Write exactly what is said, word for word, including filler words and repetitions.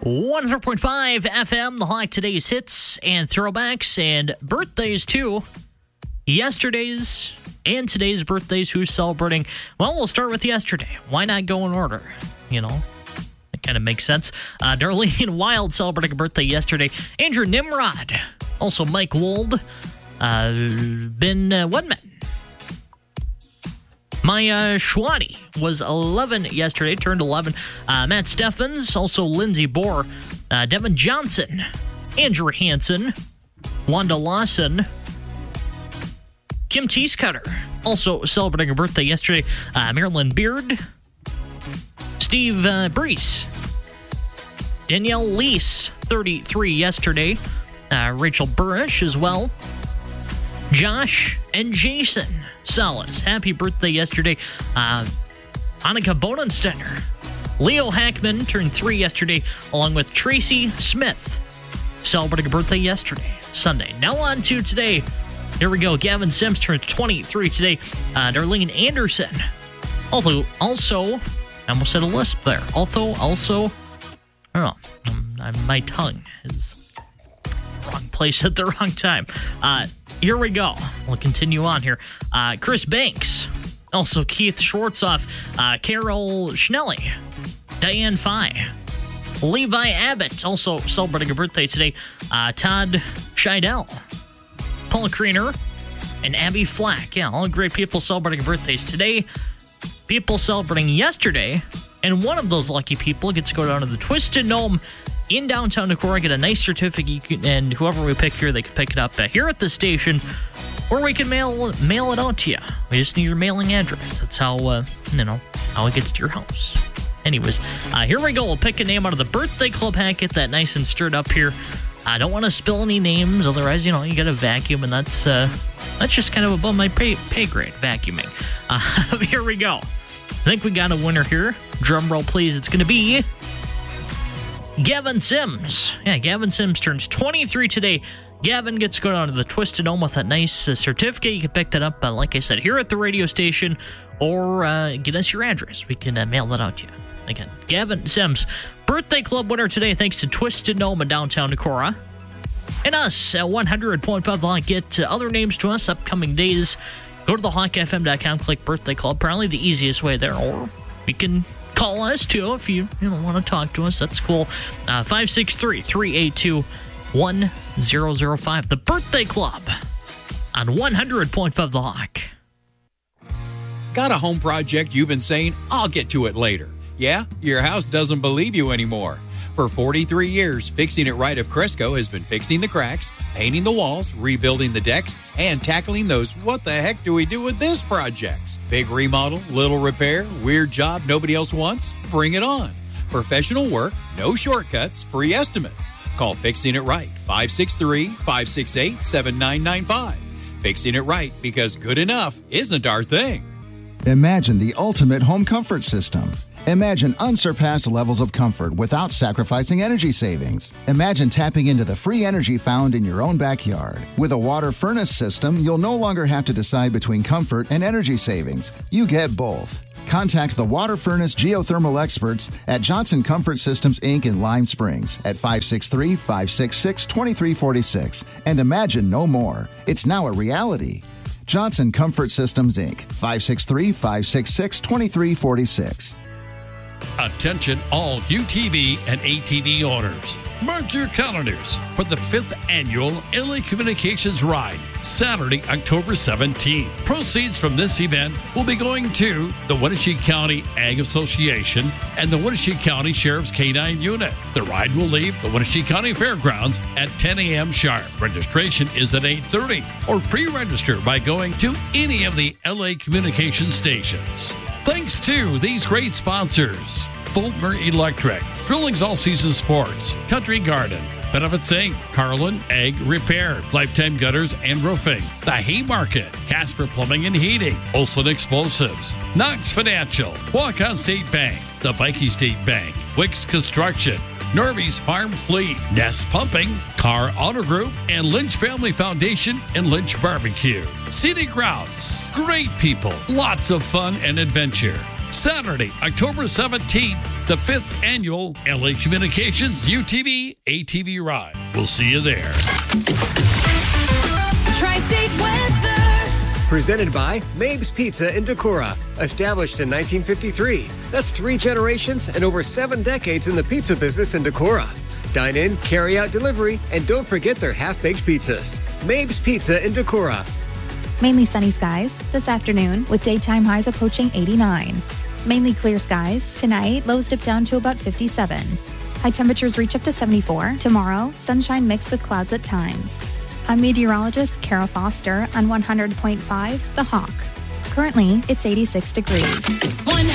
one hundred point five F M, The Hawk, today's hits and throwbacks and birthdays, too. Yesterday's and today's birthdays, who's celebrating? Well, we'll start with yesterday. Why not go in order? You know, it kind of makes sense. Uh, Darlene Wild celebrating a birthday yesterday. Andrew Nimrod. Also Mike Wold. Uh, Ben uh, Wedman. Maya Schwadi was eleven yesterday, turned eleven. Uh, Matt Steffens, also Lindsey Bohr, uh, Devin Johnson, Andrew Hansen, Wanda Lawson, Kim Teescutter, also celebrating a birthday yesterday. Uh, Marilyn Beard, Steve uh, Brees, Danielle Lease, thirty-three yesterday. Uh, Rachel Burrish as well. Josh and Jason Salas, happy birthday yesterday. Uh, Annika Bodensteiner. Leo Hackman turned three yesterday, along with Tracy Smith, celebrating a birthday yesterday, Sunday. Now on to today. Here we go. Gavin Sims turned twenty-three today. Uh, Darlene Anderson. Although, also, I almost said a lisp there. Although, also, I don't know. Um, my tongue is wrong place at the wrong time. Uh, Here we go. We'll continue on here. Uh, Chris Banks. Also Keith Schwartzoff. Uh, Carol Schnelly. Diane Fye. Levi Abbott. Also celebrating a birthday today. Uh, Todd Scheidel. Paul Kriener. And Abby Flack. Yeah, all great people celebrating birthdays today. People celebrating yesterday. And one of those lucky people gets to go down to the Twisted Gnome in downtown Decorah, get a nice certificate, you can, and whoever we pick here, they can pick it up uh, here at the station, or we can mail mail it out to you. We just need your mailing address. That's how, uh, you know, how it gets to your house. Anyways, uh, here we go. We'll pick a name out of the birthday club hat, get that nice and stirred up here. I don't want to spill any names, otherwise, you know, you got to vacuum, and that's uh, that's just kind of above my pay, pay grade, vacuuming. Uh, here we go. I think we got a winner here. Drum roll, please. It's going to be Gavin Sims. Yeah, Gavin Sims turns twenty-three today. Gavin gets to go down to the Twisted Gnome with that nice uh, certificate. You can pick that up, uh, like I said, here at the radio station, or uh, get us your address. We can uh, mail that out to you. Again, Gavin Sims, birthday club winner today, thanks to Twisted Gnome in downtown Decorah. And us at one hundred point five The Hawk. Get uh, other names to us upcoming days. Go to the hawk f m dot com, click birthday club. Probably the easiest way there, or you can call us, too, if you, you know, want to talk to us. That's cool. Uh, five six three, three eight two, one zero zero five. The Birthday Club on one hundred point five The Hawk. Got a home project you've been saying, I'll get to it later. Yeah, your house doesn't believe you anymore. For forty-three years, Fixing It Right of Cresco has been fixing the cracks, painting the walls, rebuilding the decks, and tackling those what the heck do we do with this projects. Big remodel, little repair, weird job nobody else wants? Bring it on. Professional work, no shortcuts, free estimates. Call Fixing It Right, five six three, five six eight, seven nine nine five. Fixing It Right, because good enough isn't our thing. Imagine the ultimate home comfort system. Imagine unsurpassed levels of comfort without sacrificing energy savings. Imagine tapping into the free energy found in your own backyard. With a water furnace system, you'll no longer have to decide between comfort and energy savings. You get both. Contact the Water Furnace Geothermal experts at Johnson Comfort Systems, Incorporated in Lime Springs at five six three, five six six, two three four six and imagine no more. It's now a reality. Johnson Comfort Systems, Incorporated, five six three, five six six, two three four six. Attention all U T V and A T V owners. Mark your calendars for the fifth annual L A Communications Ride, Saturday, October seventeenth. Proceeds from this event will be going to the Wenatchee County Ag Association and the Wenatchee County Sheriff's K nine Unit. The ride will leave the Wenatchee County Fairgrounds at ten a.m. sharp. Registration is at eight thirty, or pre-register by going to any of the L A Communications stations. Thanks to these great sponsors: Fulmer Electric, Drillings All Season Sports, Country Garden, Benefits Incorporated, Carlin Egg Repair, Lifetime Gutters and Roofing, The Haymarket, Casper Plumbing and Heating, Olson Explosives, Knox Financial, Waukon State Bank, the Viking State Bank, Wicks Construction, Norby's Farm Fleet, Nest Pumping, Carr Auto Group, and Lynch Family Foundation and Lynch Barbecue. Scenic Routes, great people, lots of fun and adventure. Saturday, October seventeenth, the fifth annual L A Communications U T V A T V Ride. We'll see you there. Tri-State weather. Presented by Mabe's Pizza in Decorah. Established in nineteen fifty-three. That's three generations and over seven decades in the pizza business in Decorah. Dine in, carry out delivery, and don't forget their half-baked pizzas. Mabe's Pizza in Decorah. Mainly sunny skies this afternoon with daytime highs approaching eighty-nine. Mainly clear skies tonight, lows dip down to about fifty-seven. High temperatures reach up to seventy-four. Tomorrow, sunshine mixed with clouds at times. I'm meteorologist Kara Foster on one hundred point five The Hawk. Currently, it's eighty-six degrees. One